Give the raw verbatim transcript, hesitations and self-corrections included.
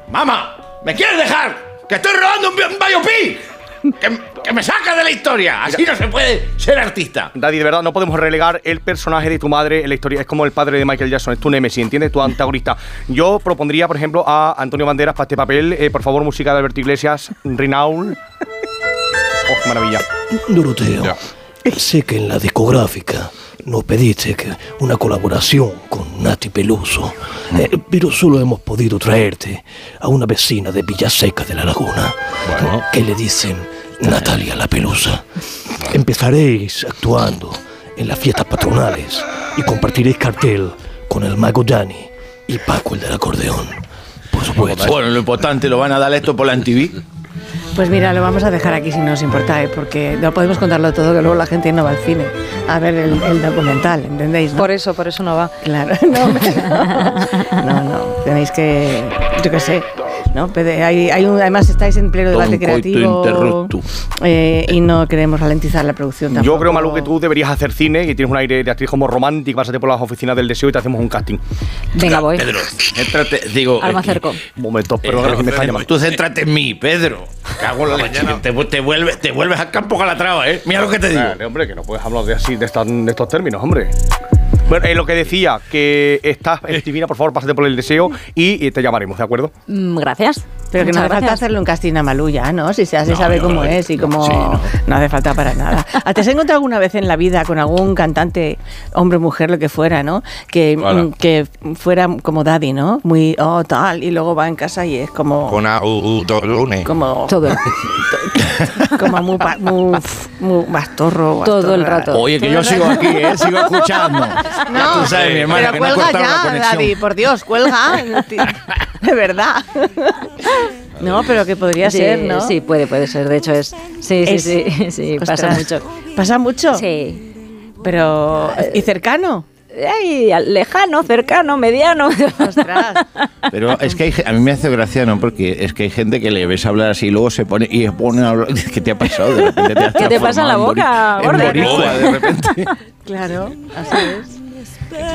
Mamá, ¿me quieres dejar? ¡Que estoy robando un, un biopic! Que, ¡Que me saca de la historia! Así no se puede ser artista. Daddy, de verdad, no podemos relegar el personaje de tu madre en la historia. Es como el padre de Michael Jackson, es tu némesis, ¿entiendes? Tu antagonista. Yo propondría, por ejemplo, a Antonio Banderas para este papel. Eh, por favor, música de Alberto Iglesias, Rinaul. ¡Oh, qué maravilla! Doroteo, ya. Sé que en la discográfica nos pediste que una colaboración con Nati Peluso, eh, pero solo hemos podido traerte a una vecina de Villaseca de la Laguna, bueno. que le dicen Natalia la Pelusa. Empezaréis actuando en las fiestas patronales y compartiréis cartel con el mago Dani y Paco el del acordeón. Por supuesto. Bueno, lo importante, ¿lo van a dar esto por la M T V? Pues mira, lo vamos a dejar aquí si no os importa, ¿eh? Porque no podemos contarlo todo, que luego la gente no va al cine a ver el, el documental, ¿entendéis? ¿No? Por eso, por eso no va. Claro, no, no, no, no, tenéis que, yo qué sé, ¿no? Hay, hay un, además estáis en pleno debate creativo eh, y no queremos ralentizar la producción tampoco. Yo creo, Malu, que tú deberías hacer cine, que tienes un aire de actriz como romántica, pásate por las oficinas del deseo y te hacemos un casting. Venga, voy. Pedro, céntrate, digo... Ahora me acerco. Un momento, pero eh, no, me está llamando. Tú céntrate en mí, Pedro. Cago en la leche. Te, te, vuelves, te vuelves al campo Calatrava, ¿eh? Mira lo que te digo. Vale, hombre, que no puedes hablar de así, de, esta, de estos términos, hombre. Bueno, eh, lo que decía, que estás divina, por favor, pásate por el deseo y, y te llamaremos, ¿de acuerdo? Mm, gracias. Pero que Muchas no hace gracias. falta hacerle un casting a Malú ya, ¿no? Si se, se no, sabe cómo es y cómo... Sí, no. no hace falta para nada. ¿Te has encontrado alguna vez en la vida con algún cantante, hombre, mujer, lo que fuera, ¿no? Que, mm, que fuera como Daddy, ¿no? Muy, oh, tal, y luego va en casa y es como... Con a, u, u, do, lunes. Como... Todo. como muy, muy, muy bastorro. Todo el rato. Oye, que yo sigo aquí, ¿eh? Sigo escuchando. No, tú sabes, mi hermana, pero cuelga no ya, Daddy, por Dios, cuelga. De verdad. No, pero que podría sí, ser, ¿no? Sí, puede, puede ser. De hecho, es. Sí, es, sí, sí, sí. Pasa mucho. ¿Pasa mucho? Sí. Pero. ¿Y cercano? Ay, lejano, cercano, mediano. Ostras. Pero es que hay, a mí me hace gracia, ¿no? Porque es que hay gente que le ves hablar así y luego se pone y pone a hablar. ¿Qué te ha pasado? De repente te has ¿Qué te pasa en la boca, en boricua, de repente. Claro, así es.